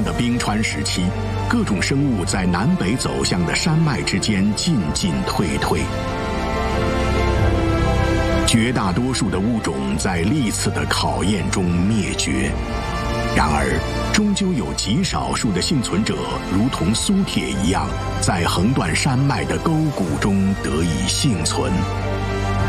的冰川时期，各种生物在南北走向的山脉之间进进退退。绝大多数的物种在历次的考验中灭绝，然而终究有极少数的幸存者，如同苏铁一样，在横断山脉的沟谷中得以幸存。